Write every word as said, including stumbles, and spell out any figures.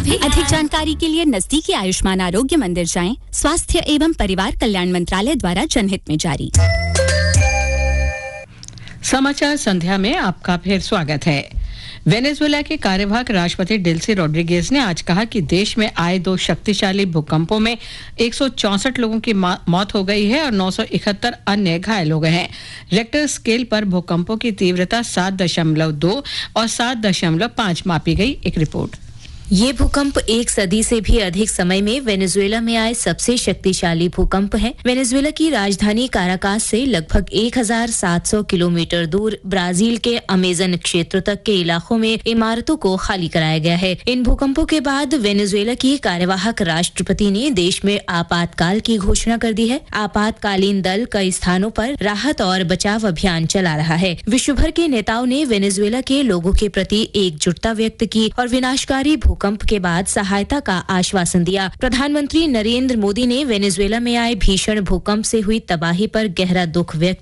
अधिक जानकारी के लिए नजदीकी आयुष्मान आरोग्य मंदिर जाएं। स्वास्थ्य एवं परिवार कल्याण मंत्रालय द्वारा जनहित में जारी। समाचार संध्या में आपका फिर स्वागत है। वेनेजुएला के कार्यवाहक राष्ट्रपति डेल्सी रोड्रिगेज ने आज कहा कि देश में आए दो शक्तिशाली भूकंपों में एक सौ चौसठ लोगों की मौत हो गई है और नौ सौ इकहत्तर अन्य घायल हो गए हैं। रेक्टर स्केल पर भूकंपों की तीव्रता सात दशमलव दो और सात दशमलव पाँच मापी गई। एक रिपोर्ट। ये भूकंप एक सदी से भी अधिक समय में वेनेजुएला में आए सबसे शक्तिशाली भूकंप है। वेनेजुएला की राजधानी काराकास से लगभग एक हज़ार सात सौ किलोमीटर दूर ब्राजील के अमेजन क्षेत्र तक के इलाकों में इमारतों को खाली कराया गया है। इन भूकंपों के बाद वेनेजुएला की कार्यवाहक राष्ट्रपति ने देश में आपातकाल की घोषणा कर दी है। आपातकालीन दल कई स्थानों पर राहत और बचाव अभियान चला रहा है। विश्व भर के नेताओं ने वेनेजुएला के लोगों के प्रति एकजुटता व्यक्त की और विनाशकारी भूकंप के बाद सहायता का आश्वासन दिया। प्रधानमंत्री नरेंद्र मोदी ने वेनेजुएला में आए भीषण भूकंप से हुई तबाही पर गहरा दुख व्यक्त